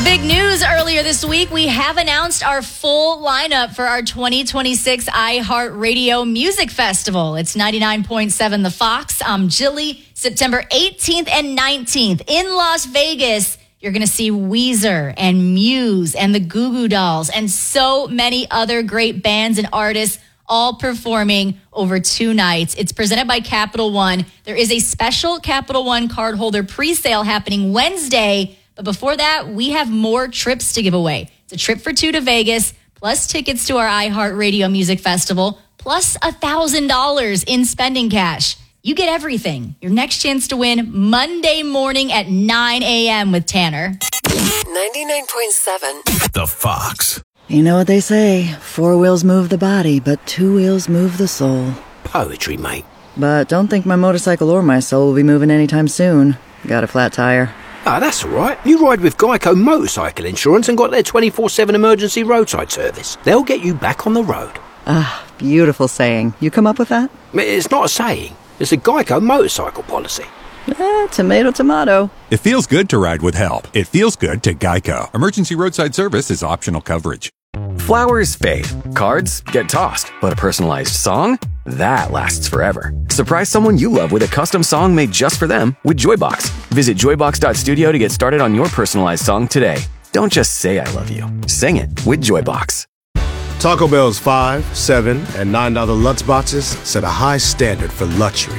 Big news earlier this week. We have announced our full lineup for our 2026 iHeartRadio Music Festival. It's 99.7 The Fox. I'm Jilly. September 18th and 19th in Las Vegas. You're going to see Weezer and Muse and the Goo Goo Dolls and so many other great bands and artists all performing over 2 nights. It's presented by Capital One. There is a special Capital One cardholder pre-sale happening Wednesday. But before that, we have more trips to give away. It's a trip for 2 to Vegas, plus tickets to our iHeartRadio Music Festival, plus $1,000 in spending cash. You get everything. Your next chance to win Monday morning at 9 a.m. with Tanner. 99.7 The Fox. You know what they say, 4 wheels move the body, but 2 wheels move the soul. Poetry, mate. But don't think my motorcycle or my soul will be moving anytime soon. Got a flat tire. Ah, that's all right. You ride with Geico Motorcycle Insurance and got their 24/7 emergency roadside service. They'll get you back on the road. Ah, beautiful saying. You come up with that? It's not a saying. It's a Geico motorcycle policy. Tomato, tomato. It feels good to ride with help. It feels good to Geico. Emergency roadside service is optional coverage. Flowers fade, cards get tossed, but a personalized song? That lasts forever. Surprise someone you love with a custom song made just for them with Joybox. Visit joybox.studio to get started on your personalized song today. Don't just say I love you. Sing it with Joybox. Taco Bell's $5, $7, and $9 Lux boxes set a high standard for luxury.